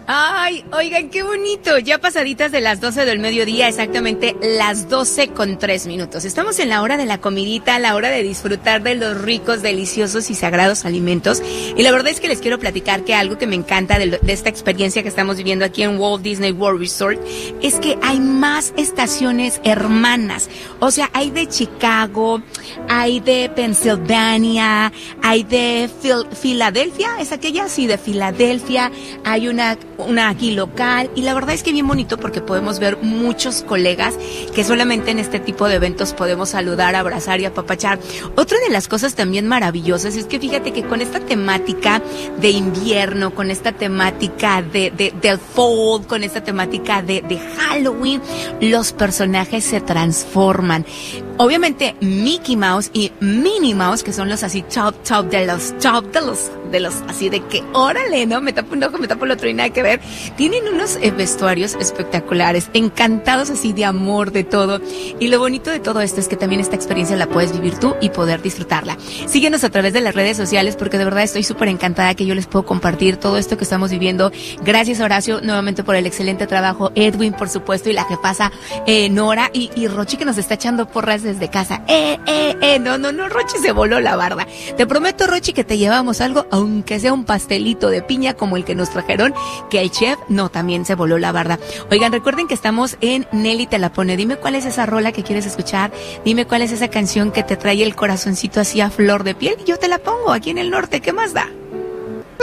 Ay, oigan, qué bonito. Ya pasaditas de las 12 del mediodía, exactamente las 12:03. Estamos en la hora de la comidita, la hora de disfrutar de los ricos, deliciosos y sagrados alimentos. Y la verdad es que les quiero platicar que algo que me encanta de esta experiencia que estamos viviendo aquí en Walt Disney World Resort es que hay más estaciones hermanas. O sea, hay de Chicago, hay de Pensilvania, hay de Filadelfia, ¿es aquella? Sí, de Filadelfia. Hay una aquí local, y la verdad es que bien bonito porque podemos ver muchos colegas que solamente en este tipo de eventos podemos saludar, abrazar y apapachar. Otra de las cosas también maravillosas es que fíjate que con esta temática de invierno, con esta temática del fall, con esta temática de Halloween, los personajes se transforman. Obviamente Mickey Mouse y Minnie Mouse, que son los así top de los así de que órale, ¿no? Me tapo un ojo, me tapo el otro y nada que ver. Tienen unos vestuarios espectaculares, encantados así de amor, de todo. Y lo bonito de todo esto es que también esta experiencia la puedes vivir tú y poder disfrutarla. Síguenos a través de las redes sociales porque de verdad estoy súper encantada que yo les puedo compartir todo esto que estamos viviendo. Gracias, Horacio, nuevamente por el excelente trabajo. Edwin, por supuesto, y la jefasa Nora y Rochi, que nos está echando porras desde casa. No, Rochi se voló la barda. Te prometo, Rochi, que te llevamos algo, aunque sea un pastelito de piña como el que nos trajeron, que el chef también se voló la barda. Oigan, recuerden que estamos en Nelly Te La Pone. Dime cuál es esa rola que quieres escuchar, dime cuál es esa canción que te trae el corazoncito así a flor de piel y yo te la pongo aquí en el norte. ¿Qué más da?